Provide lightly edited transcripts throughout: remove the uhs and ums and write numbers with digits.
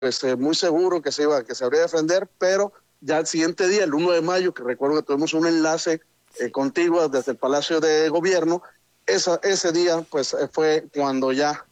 muy seguro que se habría de defender, pero ya el siguiente día, el 1 de mayo, que recuerdo que tuvimos un enlace contigo desde el Palacio de Gobierno, ese día pues fue cuando ya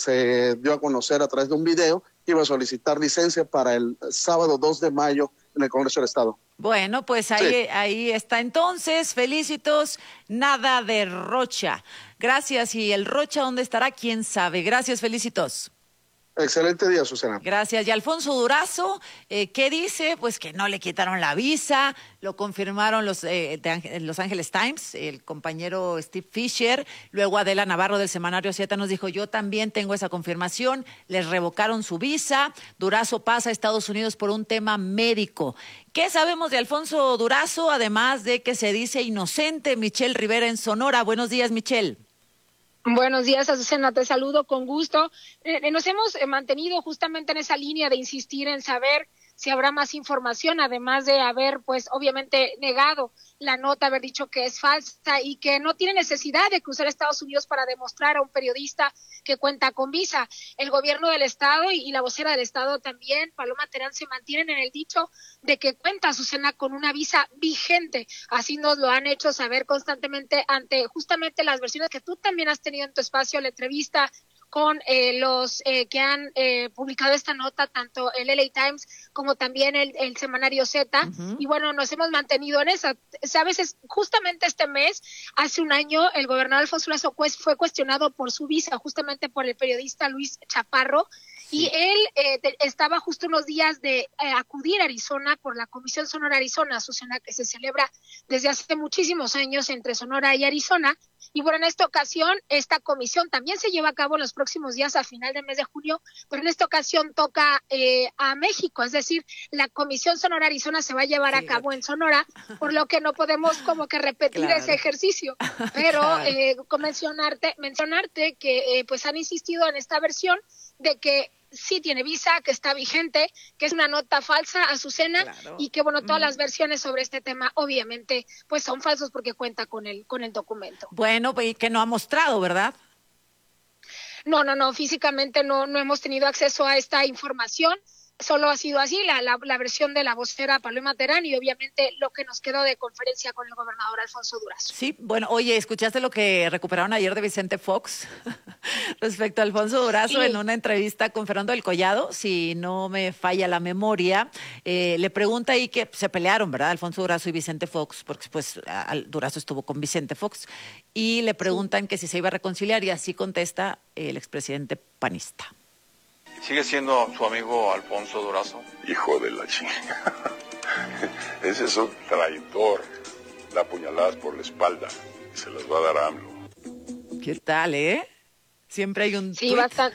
se dio a conocer a través de un video que iba a solicitar licencia para el sábado 2 de mayo en el Congreso del Estado. Bueno, pues ahí está entonces, felicitos, nada de Rocha. Gracias, y el Rocha, ¿dónde estará? ¿Quién sabe? Gracias, felicitos. Excelente día, Susana. Gracias. Y Alfonso Durazo, ¿qué dice? Pues que no le quitaron la visa, lo confirmaron los Angeles Times, el compañero Steve Fisher. Luego Adela Navarro del semanario Z nos dijo, yo también tengo esa confirmación, les revocaron su visa. Durazo pasa a Estados Unidos por un tema médico. ¿Qué sabemos de Alfonso Durazo? Además de que se dice inocente. Michelle Rivera en Sonora. Buenos días, Michelle. Buenos días, Azucena, te saludo con gusto. Nos hemos mantenido justamente en esa línea de insistir en saber si habrá más información, además de haber, pues, obviamente negado la nota, haber dicho que es falsa y que no tiene necesidad de cruzar Estados Unidos para demostrar a un periodista que cuenta con visa. El gobierno del Estado y la vocera del Estado también, Paloma Terán, se mantienen en el dicho de que cuenta, Azucena, con una visa vigente. Así nos lo han hecho saber constantemente ante justamente las versiones que tú también has tenido en tu espacio, la entrevista con los que han publicado esta nota, tanto el LA Times como también el semanario Z. Uh-huh. Y bueno, nos hemos mantenido en esa. Sabes, justamente este mes, hace un año, el gobernador Alfonso Durazo fue cuestionado por su visa, justamente por el periodista Luis Chaparro. Sí. Y él estaba justo unos días de acudir a Arizona por la Comisión Sonora Arizona, Azucena, que se celebra desde hace muchísimos años entre Sonora y Arizona. Y bueno, en esta ocasión, esta comisión también se lleva a cabo en los próximos días a final del mes de junio, pero en esta ocasión toca a México, es decir, la Comisión Sonora Arizona se va a llevar a cabo en Sonora, por lo que no podemos como que repetir ese ejercicio, pero mencionarte que pues han insistido en esta versión de que sí tiene visa, que está vigente, que es una nota falsa, Azucena, y que bueno, todas las versiones sobre este tema obviamente pues son falsos porque cuenta con el documento. Bueno, y que no ha mostrado, ¿verdad? No, físicamente no hemos tenido acceso a esta información. Solo ha sido así, la versión de la vocera Paloma Terán y obviamente lo que nos quedó de conferencia con el gobernador Alfonso Durazo. Sí, bueno, oye, ¿escuchaste lo que recuperaron ayer de Vicente Fox respecto a Alfonso Durazo? Sí. En una entrevista con Fernando del Collado, si no me falla la memoria, le pregunta ahí que se pelearon, ¿verdad? Alfonso Durazo y Vicente Fox, porque pues Durazo estuvo con Vicente Fox, y le preguntan que si se iba a reconciliar y así contesta el expresidente panista. ¿Sigue siendo su amigo Alfonso Durazo? Hijo de la chinga. Ese es un traidor. Da puñaladas por la espalda y se las va a dar a AMLO. ¿Qué tal, Siempre hay un... Sí, bastante.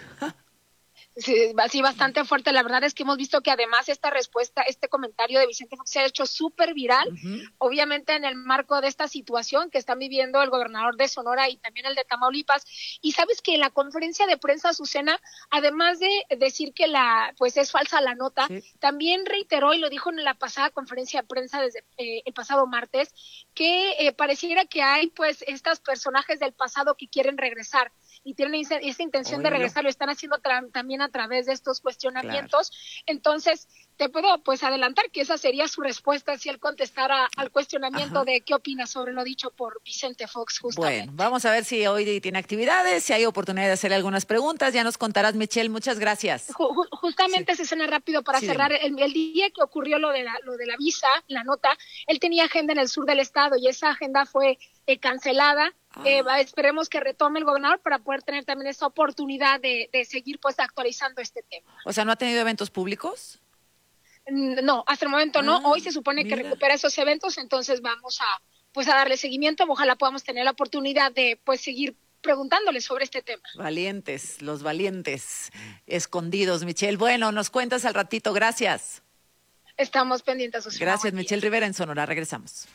Sí, bastante fuerte. La verdad es que hemos visto que además esta respuesta, este comentario de Vicente Fox se ha hecho súper viral, obviamente en el marco de esta situación que están viviendo el gobernador de Sonora y también el de Tamaulipas. Y sabes que en la conferencia de prensa, Azucena, además de decir que pues es falsa la nota, también reiteró y lo dijo en la pasada conferencia de prensa desde el pasado martes, que pareciera que hay pues estos personajes del pasado que quieren regresar y tienen esa intención de regresar, lo están haciendo también a través de estos cuestionamientos. Claro. Entonces, te puedo pues adelantar que esa sería su respuesta si él contestara al cuestionamiento de qué opina sobre lo dicho por Vicente Fox justamente. Bueno, vamos a ver si hoy tiene actividades, si hay oportunidad de hacerle algunas preguntas, ya nos contarás, Michelle, muchas gracias. Justamente se suena rápido para cerrar, el día que ocurrió lo de la visa, la nota, él tenía agenda en el sur del estado y esa agenda fue cancelada. Esperemos que retome el gobernador para poder tener también esa oportunidad de seguir pues actualizando este tema. O sea, ¿no ha tenido eventos públicos? No, hasta el momento no. Hoy se supone que recupera esos eventos, entonces vamos a darle seguimiento. Ojalá podamos tener la oportunidad de pues seguir preguntándole sobre este tema. Valientes, los valientes escondidos, Michelle. Bueno, nos cuentas al ratito, gracias. Estamos pendientes, Susana. Gracias, Michelle Rivera en Sonora, regresamos.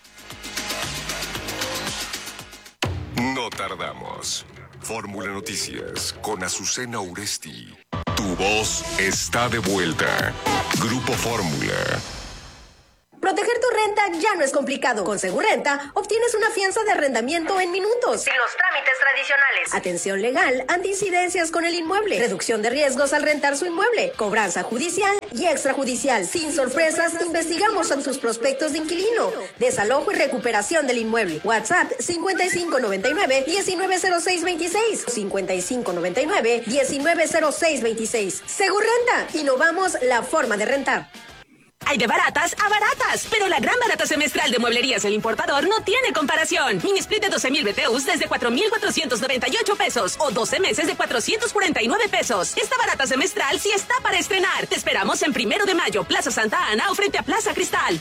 No tardamos. Fórmula Noticias con Azucena Uresti. Tu voz está de vuelta. Grupo Fórmula. Proteger tu renta ya no es complicado. Con Segurrenta obtienes una fianza de arrendamiento en minutos, sin los trámites tradicionales. Atención legal ante incidencias con el inmueble. Reducción de riesgos al rentar su inmueble. Cobranza judicial y extrajudicial. Sin sorpresas, investigamos sus prospectos de inquilino. Desalojo y recuperación del inmueble. WhatsApp 5599-190626. 5599-190626. Segurrenta. Innovamos la forma de rentar. Hay de baratas a baratas, pero la gran barata semestral de Mueblerías El Importador no tiene comparación. Mini split de 12,000 BTUs desde 4,498 pesos o 12 meses de 449 pesos. Esta barata semestral sí está para estrenar. Te esperamos en 1 de mayo, Plaza Santa Ana o frente a Plaza Cristal.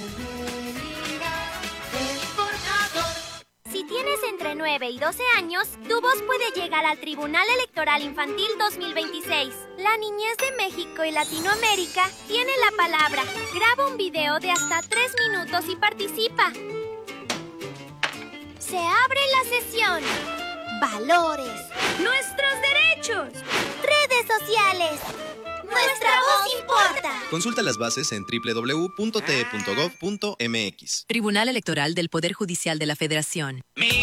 Si tienes entre 9 y 12 años, tu voz puede llegar al Tribunal Electoral Infantil 2026. La niñez de México y Latinoamérica tiene la palabra. Graba un video de hasta 3 minutos y participa. Se abre la sesión. Valores. Nuestros derechos. Redes sociales. Nuestra voz importa. Consulta las bases en www.te.gov.mx. Tribunal Electoral del Poder Judicial de la Federación.